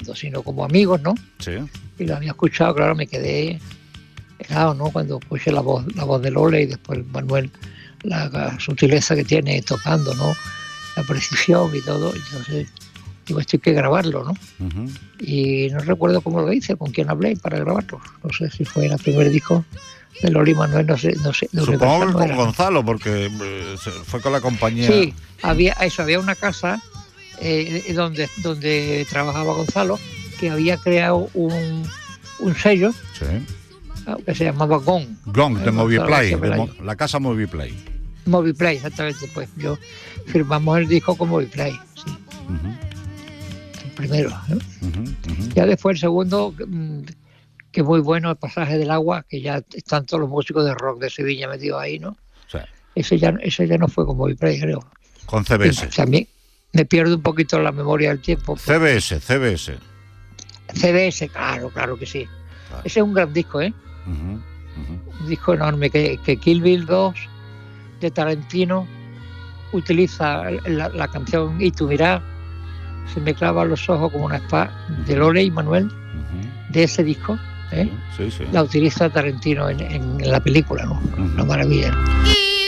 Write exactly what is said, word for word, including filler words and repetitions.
cantando, sino como amigos, ¿no? Sí. Y lo había escuchado, claro, me quedé helado, ¿no? Cuando escuché la voz, la voz de Lola y después Manuel, la, la sutileza que tiene tocando, ¿no? La precisión y todo. Entonces, digo, esto hay que grabarlo, ¿no? Uh-huh. Y no recuerdo cómo lo hice, con quién hablé para grabarlo. No sé si fue el primer disco de Lola y Manuel, no sé, no sé. Supongo que no con era, Gonzalo, porque eh, fue con la compañía. Sí, había eso, había una casa eh, donde, donde trabajaba Gonzalo, que había creado un, un sello, sí, que se llamaba Gong. Gong, de Moviplay, de Mo, año. la casa Moviplay. Moviplay, exactamente, pues yo firmamos el disco con Moviplay, sí. Uh-huh. El primero, ¿no? Uh-huh, uh-huh. Ya después el segundo, que muy bueno, El pasaje del agua, que ya están todos los músicos de rock de Sevilla metidos ahí, ¿no? Sí. Ese ya, ese ya no fue con Moviplay, creo. Con C B S. Y también me pierdo un poquito la memoria del tiempo. C B S, C B S. C B S, claro, claro que sí. Claro. Ese es un gran disco, ¿eh? Uh-huh, uh-huh. Un disco enorme que, que Kill Bill dos de Tarantino utiliza la, la canción Y tu mirar se me clava los ojos como una espada, uh-huh. de Lola y Manuel, uh-huh. de ese disco, ¿eh? Sí, sí. La utiliza Tarantino en, en la película, ¿no? Uh-huh. Una maravilla, ¿no?